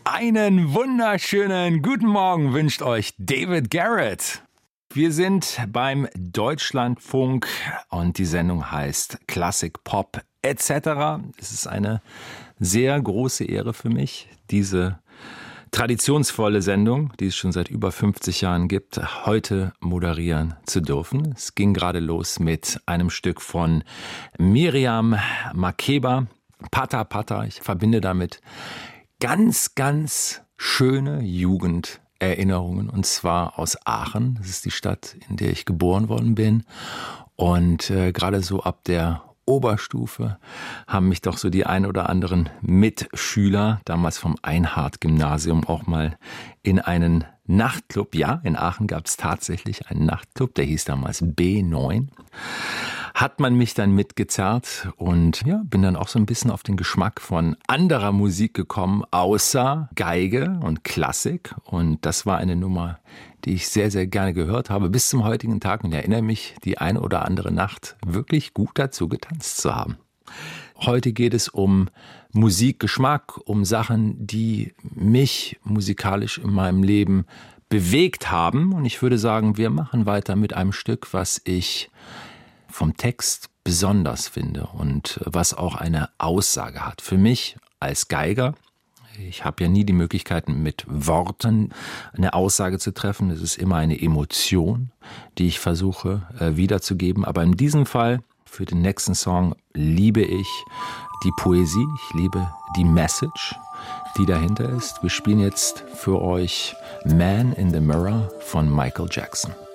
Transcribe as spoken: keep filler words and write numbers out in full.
Einen wunderschönen guten Morgen wünscht euch David Garrett. Wir sind beim Deutschlandfunk und die Sendung heißt Classic Pop et cetera. Es ist eine sehr große Ehre für mich, diese traditionsvolle Sendung, die es schon seit über fünfzig Jahren gibt, heute moderieren zu dürfen. Es ging gerade los mit einem Stück von Miriam Makeba, Pata Pata. Ich verbinde damit ganz, ganz schöne Jugenderinnerungen, und zwar aus Aachen. Das ist die Stadt, in der ich geboren worden bin. Und äh, gerade so ab der Oberstufe haben mich doch so die ein oder anderen Mitschüler, damals vom Einhard-Gymnasium, auch mal in einen Nachtclub, ja, in Aachen gab es tatsächlich einen Nachtclub, der hieß damals B neun, hat man mich dann mitgezerrt und ja, bin dann auch so ein bisschen auf den Geschmack von anderer Musik gekommen, außer Geige und Klassik, und das war eine Nummer, die ich sehr, sehr gerne gehört habe, bis zum heutigen Tag, und erinnere mich, die eine oder andere Nacht wirklich gut dazu getanzt zu haben. Heute geht es um Musikgeschmack, um Sachen, die mich musikalisch in meinem Leben bewegt haben, und ich würde sagen, wir machen weiter mit einem Stück, was ich vom Text besonders finde und was auch eine Aussage hat. Für mich als Geiger, ich habe ja nie die Möglichkeiten, mit Worten eine Aussage zu treffen. Es ist immer eine Emotion, die ich versuche äh, wiederzugeben. Aber in diesem Fall, für den nächsten Song, liebe ich die Poesie, ich liebe die Message, die dahinter ist. Wir spielen jetzt für euch Man in the Mirror von Michael Jackson.